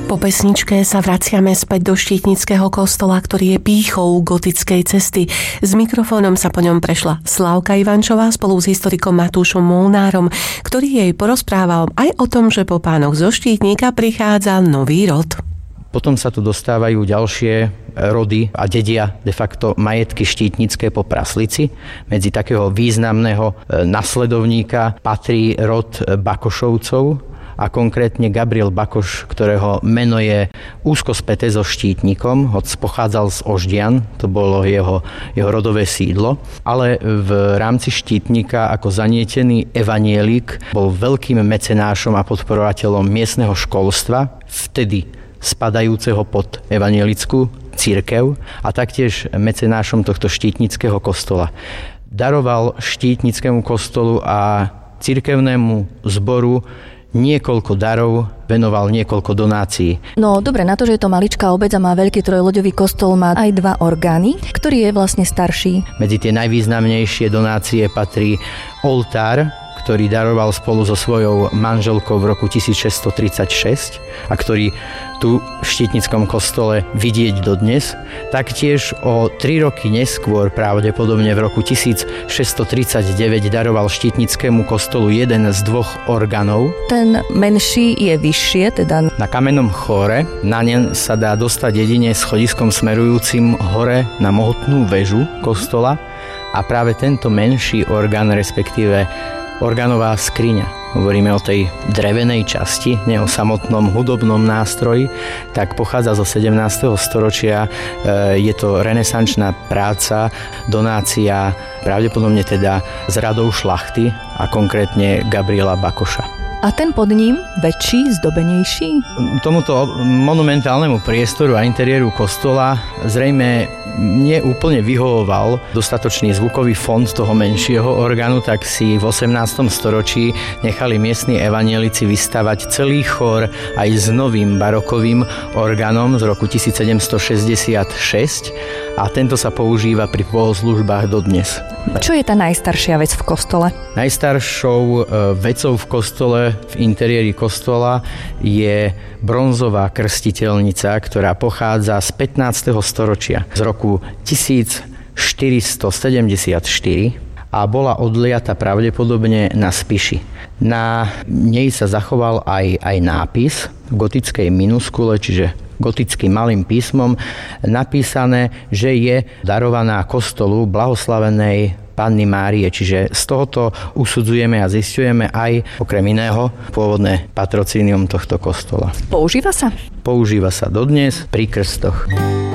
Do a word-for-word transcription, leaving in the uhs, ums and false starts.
Po pesničke sa vraciame späť do Štietnického kostola, ktorý je pýchou gotickej cesty. S mikrofónom sa po ňom prešla Slávka Ivančová spolu s historikom Matúšom Molnárom, ktorý jej porozprával aj o tom, že po pánoch zo Štietnika prichádza nový rod. Potom sa tu dostávajú ďalšie rody a dedia de facto majetky štítnické po Praslici. Medzi takého významného nasledovníka patrí rod Bakošovcov, a konkrétne Gabriel Bakoš, ktorého meno je úzko späté so Štítnikom, hoď pochádzal z Oždian, to bolo jeho, jeho rodové sídlo, ale v rámci Štítnika ako zanietený evanielik bol veľkým mecenášom a podporovateľom miestneho školstva, vtedy spadajúceho pod evanielickú cirkev a taktiež mecenášom tohto štítnického kostola. Daroval Štítnickému kostolu a cirkevnému zboru niekoľko darov, venoval niekoľko donácií. No dobre, na to, že je to maličká obec a má veľký trojloďový kostol, má aj dva orgány. Ktorý je vlastne starší? Medzi tie najvýznamnejšie donácie patrí oltár, ktorý daroval spolu so svojou manželkou v roku tisícšesťstotridsaťšesť a ktorý tu v Štítnickom kostole vidieť dodnes. Taktiež o tri roky neskôr, pravdepodobne v roku tisícšesťstotridsaťdeväť, daroval Štítnickému kostolu jeden z dvoch orgánov. Ten menší je vyššie, teda na kamennom chóre. Na ne sa dá dostať jedine schodiskom smerujúcim hore na mohutnú väžu kostola a práve tento menší orgán, respektíve orgánová skriňa, hovoríme o tej drevenej časti, nie o samotnom hudobnom nástroji, tak pochádza zo sedemnásteho storočia. Je to renesančná práca, donácia pravdepodobne teda z radov šlachty a konkrétne Gabriela Bakoša. A ten pod ním, väčší, zdobenejší? Tomuto monumentálnemu priestoru a interiéru kostola zrejme neúplne vyhovoval dostatočný zvukový fond toho menšieho orgánu, tak si v osemnástom storočí nechali miestni evanielici vystavať celý chór aj s novým barokovým orgánom z roku tisícsedemstošesťdesiatšesť a tento sa používa pri bohoslužbách dodnes. Čo je tá najstaršia vec v kostole? Najstaršou vecou v kostole, v interiéri kostola je bronzová krstiteľnica, ktorá pochádza z pätnásteho storočia, z roku tisícštyristosedemdesiatštyri a bola odliata pravdepodobne na Spiši. Na nej sa zachoval aj, aj nápis v gotickej minuskule, čiže gotickým malým písmom, napísané, že je darovaná kostolu blahoslavenej Panny Márie. Čiže z tohoto usudzujeme a zisťujeme aj, okrem iného, pôvodné patrocínium tohto kostola. Používa sa? Používa sa dodnes pri krstoch.